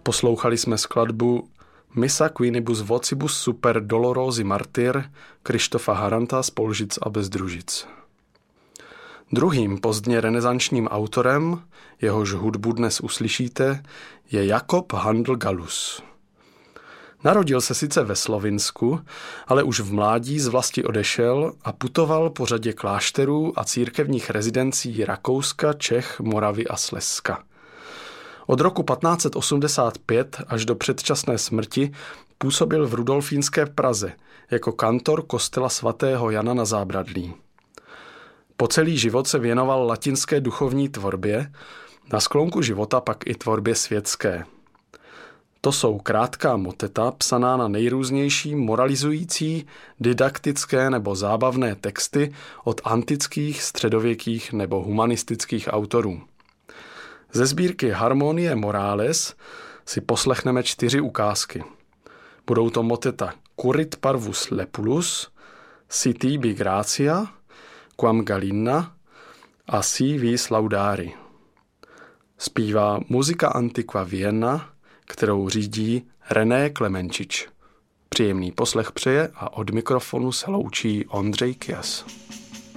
Poslouchali jsme skladbu Missa quinibus vocibus super dolorosi martyr Krištofa Haranta z Polžic a Bezdružic. Druhým pozdně renesančním autorem, jehož hudbu dnes uslyšíte, je Jakob Handl Gallus. Narodil se sice ve Slovinsku, ale už v mládí z vlasti odešel a putoval po řadě klášterů a církevních rezidencí Rakouska, Čech, Moravy a Slezska. Od roku 1585 až do předčasné smrti působil v rudolfínské Praze jako kantor kostela svatého Jana na Zábradlí. Po celý život se věnoval latinské duchovní tvorbě, na sklonku života pak i tvorbě světské. To jsou krátká moteta psaná na nejrůznější moralizující, didaktické nebo zábavné texty od antických, středověkých nebo humanistických autorů. Ze sbírky Harmonie Morales si poslechneme 4 ukázky. Budou to moteta Currit parvus lepulus, Si tibi gratia, Quam Galina a Si vis laudari. Zpívá Musica Antiqua Vienna, kterou řídí René Klemenčič. Příjemný poslech přeje a od mikrofonu se loučí Ondřej Kjas.